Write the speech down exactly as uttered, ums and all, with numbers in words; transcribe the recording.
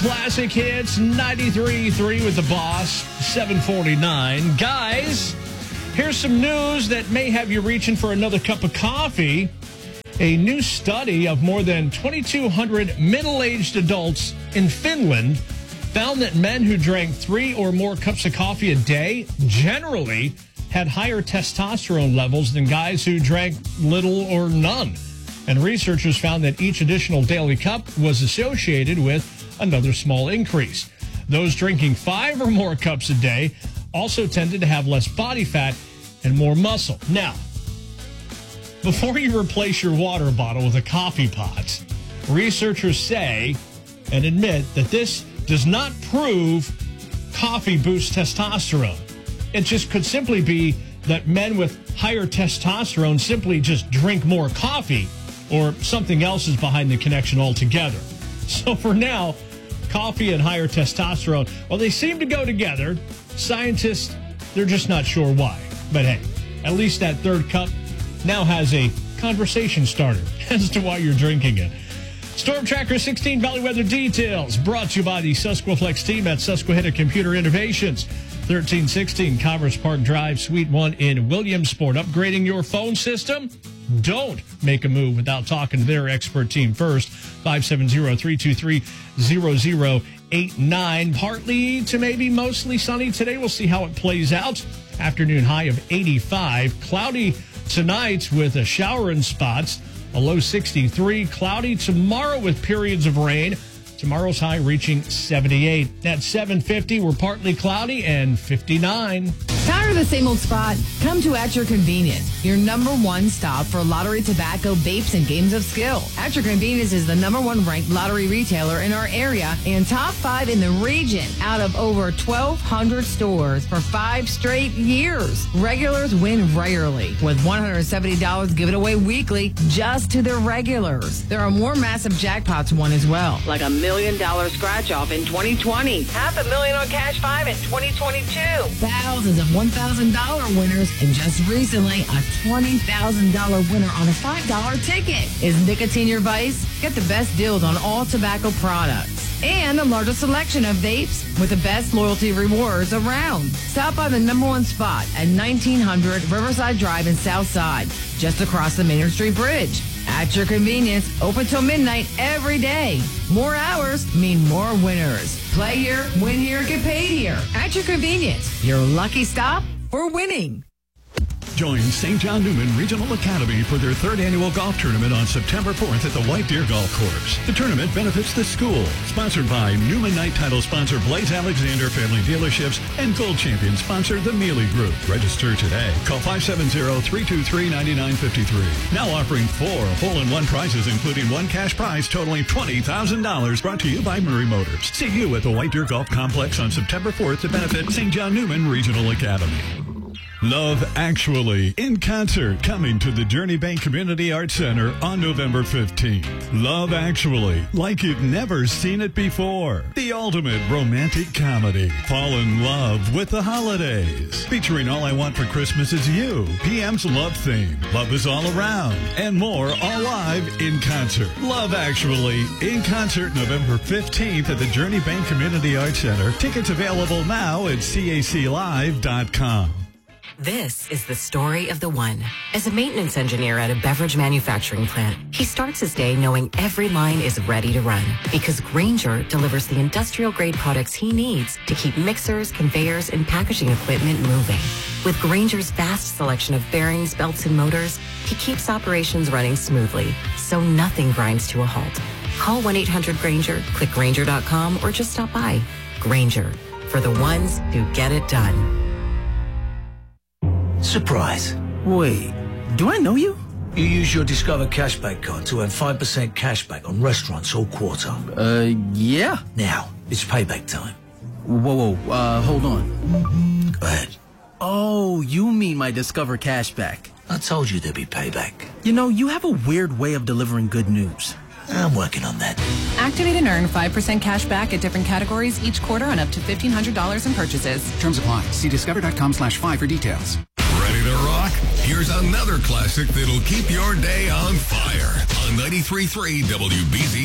Classic Hits ninety-three point three with the Boss, seven forty-nine. Guys, here's some news that may have you reaching for another cup of coffee. A new study of more than twenty-two hundred middle-aged adults in Finland found that men who drank three or more cups of coffee a day generally had higher testosterone levels than guys who drank little or none. And researchers found that each additional daily cup was associated with another small increase. Those drinking five or more cups a day also tended to have less body fat and more muscle. Now, before you replace your water bottle with a coffee pot, researchers say and admit that this does not prove coffee boosts testosterone. It just could simply be that men with higher testosterone simply just drink more coffee, or something else is behind the connection altogether. So for now, coffee and higher testosterone, well, they seem to go together. Scientists, they're just not sure why. But hey, at least that third cup now has a conversation starter as to why you're drinking it. Storm Tracker sixteen Valley Weather Details brought to you by the Susqueflex team at Susquehanna Computer Innovations. thirteen sixteen Commerce Park Drive, Suite one in Williamsport. Upgrading your phone system? Don't make a move without talking to their expert team first. five seven zero, three two three, zero zero eight nine. Partly to maybe mostly sunny today. We'll see how it plays out. Afternoon high of eighty-five. Cloudy tonight with a shower in spots. A low sixty-three. Cloudy tomorrow with periods of rain. Tomorrow's high reaching seventy-eight. At seven fifty, we're partly cloudy and fifty-nine. Tired of the same old spot? Come to At Your Convenience, your number one stop for lottery, tobacco, vapes, and games of skill. At Your Convenience is the number one ranked lottery retailer in our area and top five in the region out of over twelve hundred stores for five straight years. Regulars win rarely, with one hundred seventy dollars given away weekly just to their regulars. There are more massive jackpots won as well, like a million dollar scratch off in twenty twenty, half a million on Cash five in twenty twenty-two, thousands of one thousand dollars winners, and just recently a twenty thousand dollars winner on a five dollar ticket. Is nicotine your vice? Get the best deals on all tobacco products and the largest selection of vapes with the best loyalty rewards around. Stop by the number one spot at nineteen hundred Riverside Drive in Southside, just across the Maynard Street Bridge. At Your Convenience, open till midnight every day. More hours mean more winners. Play here, win here, get paid here. At Your Convenience, your lucky stop for winning. Join Saint John Newman Regional Academy for their third annual golf tournament on September fourth at the White Deer Golf Course. The tournament benefits the school. Sponsored by Newman Night title sponsor Blaze Alexander Family Dealerships and Gold Champion sponsor the Mealy Group. Register today. Call five seven zero, three two three, nine nine five three. Now offering four hole-in-one prizes, including one cash prize totaling twenty thousand dollars. Brought to you by Murray Motors. See you at the White Deer Golf Complex on September fourth to benefit Saint John Newman Regional Academy. Love Actually in concert, coming to the Journey Bank Community Arts Center on November fifteenth. Love Actually, like you've never seen it before. The ultimate romantic comedy. Fall in love with the holidays. Featuring All I Want for Christmas Is You, P M's Love Theme, Love Is All Around, and more, all live in concert. Love Actually in concert November fifteenth at the Journey Bank Community Arts Center. Tickets available now at C A C live dot com. This is the story of the one. As a maintenance engineer at a beverage manufacturing plant, he starts his day knowing every line is ready to run because Grainger delivers the industrial-grade products he needs to keep mixers, conveyors, and packaging equipment moving. With Grainger's vast selection of bearings, belts, and motors, he keeps operations running smoothly, so nothing grinds to a halt. Call one eight hundred Grainger, click Grainger dot com, or just stop by. Grainger, for the ones who get it done. Surprise. Wait, do I know you? You use your Discover Cashback card to earn five percent cashback on restaurants all quarter. Uh, yeah. Now, it's payback time. Whoa, whoa, uh, hold on. Go ahead. Oh, you mean my Discover Cashback. I told you there'd be payback. You know, you have a weird way of delivering good news. I'm working on that. Activate and earn five percent cash back at different categories each quarter on up to fifteen hundred dollars in purchases. Terms apply. See discover dot com slash five for details. Ready to rock? Here's another classic that'll keep your day on fire on ninety-three point three W B Z.